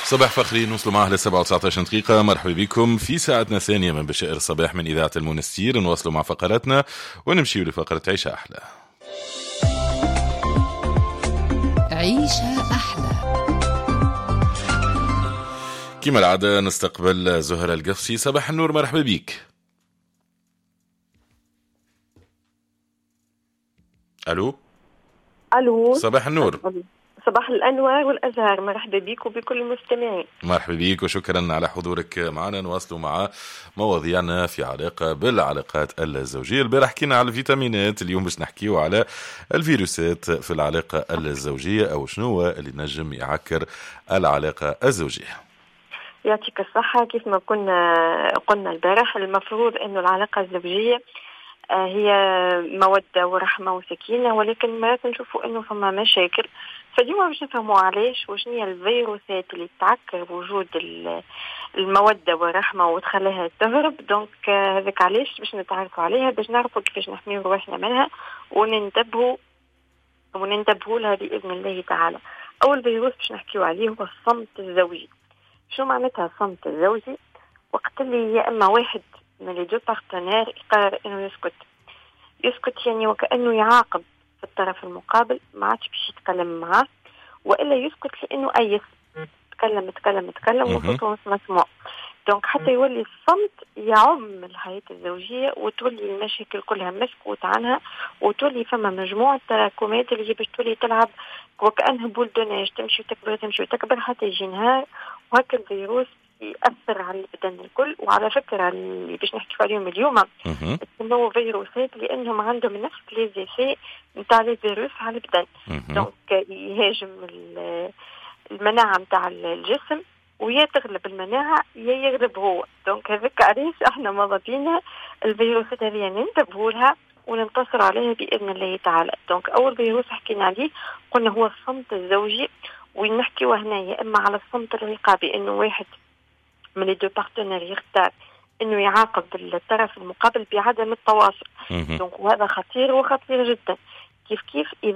صباح فخري نوصلوا معه ل 7:19 دقيقة. مرحبا بكم في ساعتنا الثانية من بشائر الصباح من إذاعة المنستير. نواصلوا مع فقراتنا ونمشي لفقرة عيشة أحلى. عيشة أحلى. كما العادة نستقبل زهرة القفصي. صباح النور، مرحبا بك. ألو صباح النور. صباح الأنوار والأزهار. مرحبا بك وبكل المستمعين. مرحبا بك وشكرا على حضورك معنا. نواصلوا مع مواضيعنا في علاقة بالعلاقات الزوجية. البارح حكينا على الفيتامينات، اليوم باش نحكيو على الفيروسات في العلاقة الزوجية، أو شنو اللي نجم يعكر العلاقة الزوجية. يعطيك الصحة. كيف ما قلنا البارح، المفروض أنه العلاقة الزوجية هي مودة ورحمة وسكينة، ولكن مرات نشوفوا أنه فما مشاكل. فديما باش نفهموا علاش وشنو هي الفيروسات اللي تعكر وجود المودة والرحمة وتخليها تهرب. دونك هذاك علاش باش نتعرفوا عليها، باش نعرفوا كيفاش نحميو روحنا منها وننتبهوا لها بإذن الله تعالى. أول فيروس باش نحكيو عليه هو الصمت الزوجي. شو معناتها الصمت الزوجي؟ وقت اللي يا إما واحد من لي دو بارتنير يقرر انه يسكت يعني وكأنه يعاقب في الطرف المقابل، ما عادش باش يتكلم معاه، والا يسكت لانه اي تكلم وصوته مش مسموع. دونك حتى يولي الصمت يعم الحياة الزوجية وتولي المشاكل كلها مسكوت عنها، وتولي فما مجموعة تراكمات اللي باش تولي تلعب وكأنها بول دوناج، تمشي وتكبر حتى يجي نهار وهكا الفيروس يأثر على البدن الكل. وعلى فكرة اللي باش نحكي عليهم اليوم اسمه فيروسات لأنهم عندهم نفس ليزيفي نتاع الفيروس على البدن. دونك يهاجم المناعة نتاع الجسم، ويا تغلب المناعة يا يغلب هو. دونك هذاك علاش احنا ماذا بينا الفيروسات هذه ننتبهوا لها وننتصر عليها بإذن الله تعالى. دونك أول فيروس حكينا عليه قلنا هو الصمت الزوجي، ونحكيو هنا يا إما على الصمت العقابي، إنه واحد من لي دو بارتنير يختار انه يعاقب الطرف المقابل بعدم التواصل. دونك وهذا خطير جدا. كيف